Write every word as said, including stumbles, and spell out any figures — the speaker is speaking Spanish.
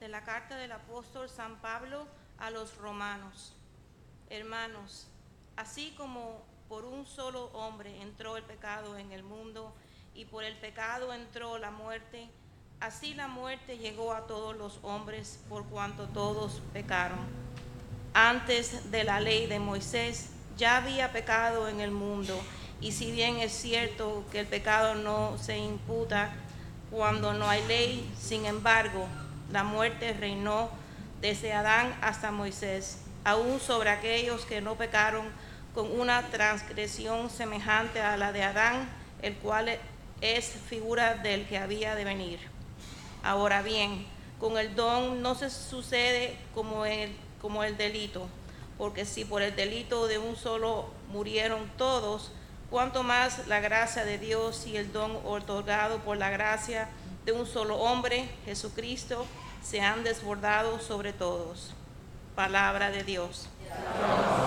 De la carta del apóstol San Pablo a los romanos. Hermanos, así como por un solo hombre entró el pecado en el mundo y por el pecado entró la muerte, así la muerte llegó a todos los hombres por cuanto todos pecaron. Antes de la ley de Moisés ya había pecado en el mundo, y si bien es cierto que el pecado no se imputa cuando no hay ley, sin embargo, la muerte reinó desde Adán hasta Moisés, aún sobre aquellos que no pecaron con una transgresión semejante a la de Adán, el cual es figura del que había de venir. Ahora bien, con el don no se sucede como el, como el delito, porque si por el delito de un solo murieron todos, cuanto más la gracia de Dios y el don otorgado por la gracia de un solo hombre, Jesucristo, se han desbordado sobre todos. Palabra de Dios.